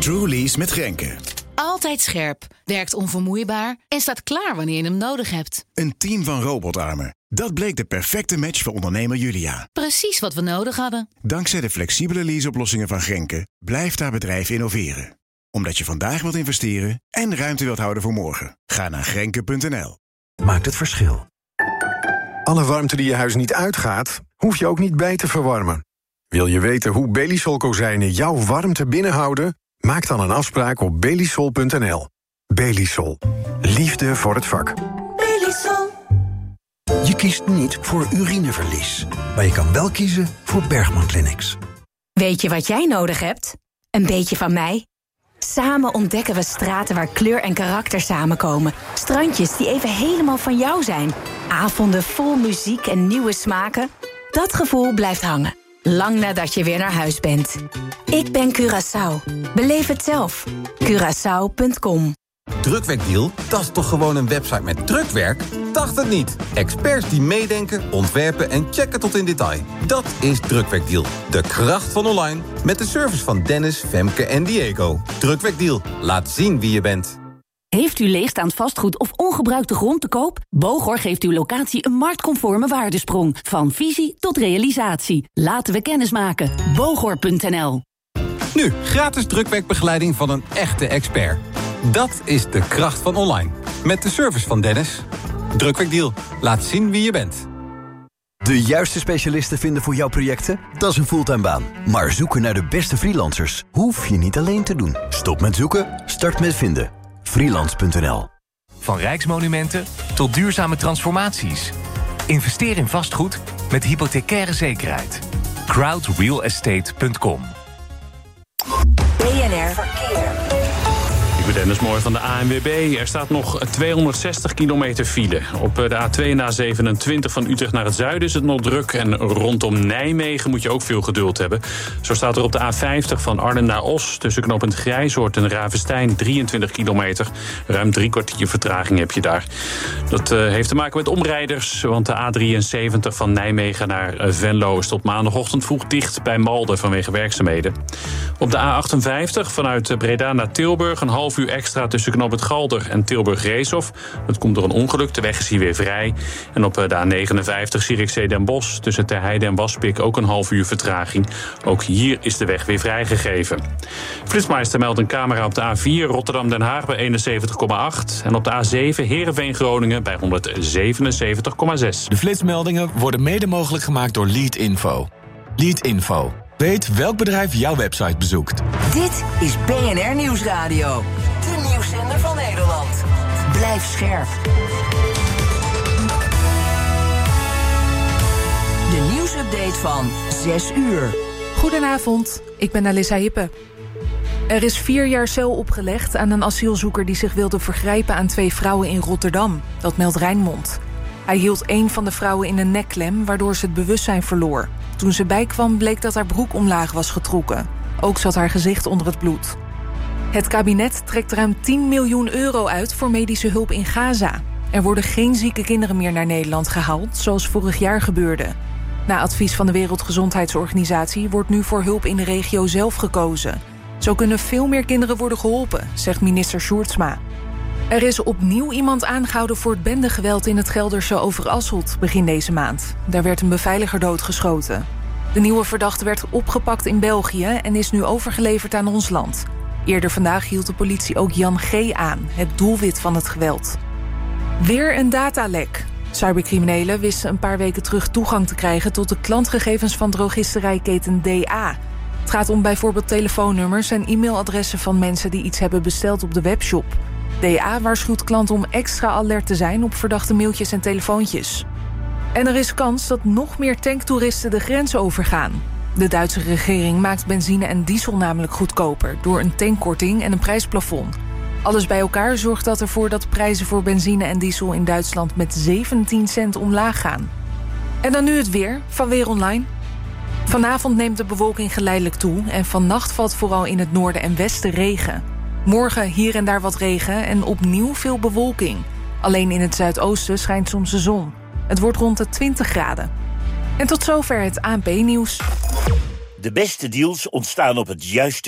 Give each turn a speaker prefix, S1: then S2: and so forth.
S1: True Lease met Grenke.
S2: Altijd scherp, werkt onvermoeibaar en staat klaar wanneer je hem nodig hebt.
S1: Een team van robotarmen. Dat bleek de perfecte match voor ondernemer Julia.
S2: Precies wat we nodig hadden.
S1: Dankzij de flexibele leaseoplossingen van Grenke blijft haar bedrijf innoveren. Omdat je vandaag wilt investeren en ruimte wilt houden voor morgen. Ga naar Grenke.nl.
S3: Maakt het verschil. Alle warmte die je huis niet uitgaat, hoef je ook niet bij te verwarmen. Wil je weten hoe Belisol kozijnen jouw warmte binnenhouden? Maak dan een afspraak op belisol.nl. Belisol. Liefde voor het vak.
S4: Belisol.
S5: Je kiest niet voor urineverlies, maar je kan wel kiezen voor Bergman Clinics.
S6: Weet je wat jij nodig hebt? Een beetje van mij? Samen ontdekken we straten waar kleur en karakter samenkomen. Strandjes die even helemaal van jou zijn. Avonden vol muziek en nieuwe smaken. Dat gevoel blijft hangen. Lang nadat je weer naar huis bent. Ik ben Curaçao. Beleef het zelf. Curaçao.com.
S7: Drukwerkdeal? Dat is toch gewoon een website met drukwerk? Dacht het niet. Experts die meedenken, ontwerpen en checken tot in detail. Dat is Drukwerkdeal. De kracht van online. Met de service van Dennis, Femke en Diego. Drukwerkdeal. Laat zien wie je bent.
S8: Heeft u leegstaand vastgoed of ongebruikte grond te koop? Bogor geeft uw locatie een marktconforme waardesprong. Van visie tot realisatie. Laten we kennis maken. Bogor.nl.
S7: Nu, gratis drukwerkbegeleiding van een echte expert. Dat is de kracht van online. Met de service van Dennis. Drukwerkdeal. Laat zien wie je bent.
S5: De juiste specialisten vinden voor jouw projecten? Dat is een fulltime baan. Maar zoeken naar de beste freelancers hoef je niet alleen te doen. Stop met zoeken, start met vinden. Freelance.nl.
S9: Van rijksmonumenten tot duurzame transformaties. Investeer in vastgoed met hypothecaire zekerheid. crowdrealestate.com.
S4: BNR Verkeer.
S10: Ik ben Dennis Mooi van de ANWB. Er staat nog 260 kilometer file. Op de A2 en A27 van Utrecht naar het zuiden is het nog druk. En rondom Nijmegen moet je ook veel geduld hebben. Zo staat er op de A50 van Arnhem naar Os tussen knooppunt Grijzoord en Ravenstein 23 kilometer. Ruim 3 kwartier vertraging heb je daar. Dat heeft te maken met omrijders. Want de A73 van Nijmegen naar Venlo is tot maandagochtend vroeg dicht bij Malden vanwege werkzaamheden. Op de A58 vanuit Breda naar Tilburg een half uur extra tussen knooppunt Galder en Tilburg-Reeshof. Dat komt door een ongeluk, de weg is hier weer vrij. En op de A59 Zierikzee-Den Bosch tussen Terheide en Waspik ook een half uur vertraging. Ook hier is de weg weer vrijgegeven. Flitsmeister meldt een camera op de A4 Rotterdam-Den Haag bij 71,8. En op de A7 Heerenveen-Groningen bij 177,6.
S11: De flitsmeldingen worden mede mogelijk gemaakt door Leadinfo. Leadinfo. Weet welk bedrijf jouw website bezoekt.
S4: Dit is BNR Nieuwsradio. De nieuwszender van Nederland. Blijf scherp. De nieuwsupdate van 6 uur.
S12: Goedenavond, ik ben Alissa Hippe. Er is 4 jaar cel opgelegd aan een asielzoeker die zich wilde vergrijpen aan 2 vrouwen in Rotterdam. Dat meldt Rijnmond. Hij hield een van de vrouwen in een nekklem, waardoor ze het bewustzijn verloor. Toen ze bijkwam bleek dat haar broek omlaag was getrokken. Ook zat haar gezicht onder het bloed. Het kabinet trekt ruim 10 miljoen euro uit voor medische hulp in Gaza. Er worden geen zieke kinderen meer naar Nederland gehaald, zoals vorig jaar gebeurde. Na advies van de Wereldgezondheidsorganisatie wordt nu voor hulp in de regio zelf gekozen. Zo kunnen veel meer kinderen worden geholpen, zegt minister Sjoerdsma. Er is opnieuw iemand aangehouden voor het bendegeweld in het Gelderse Overasselt begin deze maand. Daar werd een beveiliger doodgeschoten. De nieuwe verdachte werd opgepakt in België en is nu overgeleverd aan ons land. Eerder vandaag hield de politie ook Jan G. aan, het doelwit van het geweld. Weer een datalek. Cybercriminelen wisten een paar weken terug toegang te krijgen tot de klantgegevens van drogisterijketen DA. Het gaat om bijvoorbeeld telefoonnummers en e-mailadressen van mensen die iets hebben besteld op de webshop. DA waarschuwt klanten om extra alert te zijn op verdachte mailtjes en telefoontjes. En er is kans dat nog meer tanktoeristen de grens overgaan. De Duitse regering maakt benzine en diesel namelijk goedkoper door een tankkorting en een prijsplafond. Alles bij elkaar zorgt dat ervoor dat prijzen voor benzine en diesel in Duitsland met 17 cent omlaag gaan. En dan nu het weer van Weer Online. Vanavond neemt de bewolking geleidelijk toe en vannacht valt vooral in het noorden en westen regen. Morgen hier en daar wat regen en opnieuw veel bewolking. Alleen in het zuidoosten schijnt soms de zon. Het wordt rond de 20 graden. En tot zover het ANP-nieuws.
S13: De beste deals ontstaan op het juiste